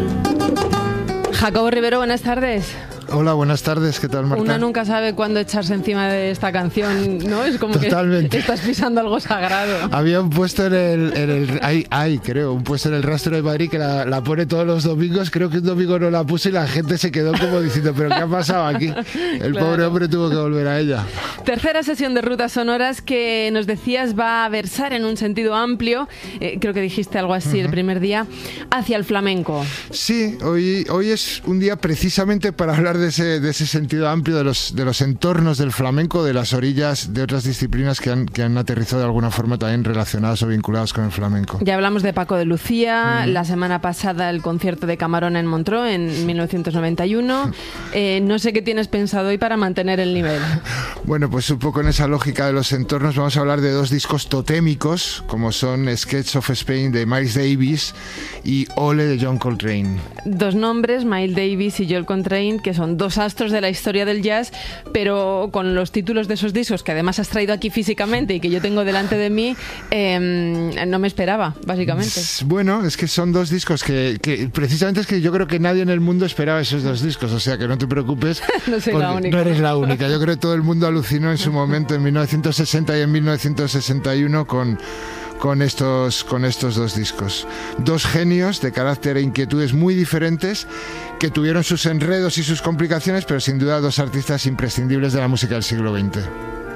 Jacobo Rivero, buenas tardes. Hola, buenas tardes, ¿qué tal, Marta? Una nunca sabe cuándo echarse encima de esta canción, ¿no? Es como Totalmente. Que estás pisando algo sagrado. Había un puesto un puesto en el Rastro de Madrid que la pone todos los domingos. Creo que un domingo no la puso y la gente se quedó como diciendo, ¿pero qué ha pasado aquí? El Claro. pobre hombre tuvo que volver a ella. Tercera sesión de Rutas Sonoras que nos decías va a versar en un sentido amplio, creo que dijiste algo así el primer día, hacia el flamenco. Sí, hoy es un día precisamente para hablar de ese sentido amplio de los entornos del flamenco, de las orillas de otras disciplinas que han aterrizado de alguna forma también relacionadas o vinculadas con el flamenco. Ya hablamos de Paco de Lucía, la semana pasada el concierto de Camarón en Montreux en 1991. No sé qué tienes pensado hoy para mantener el nivel. Bueno, pues un poco en esa lógica de los entornos vamos a hablar de dos discos totémicos, como son Sketch of Spain de Miles Davis y Ole de John Coltrane. Dos nombres, Miles Davis y John Coltrane, que son dos astros de la historia del jazz, pero con los títulos de esos discos que además has traído aquí físicamente y que yo tengo delante de mí, no me esperaba, básicamente. Bueno, es que son dos discos que precisamente es que yo creo que nadie en el mundo esperaba esos dos discos, o sea que no te preocupes. No soy la única. No eres la única. Yo creo que todo el mundo alucinó en su momento en 1960 y en 1961 con estos dos discos. Dos genios de carácter e inquietudes muy diferentes que tuvieron sus enredos y sus complicaciones, pero sin duda dos artistas imprescindibles de la música del siglo XX.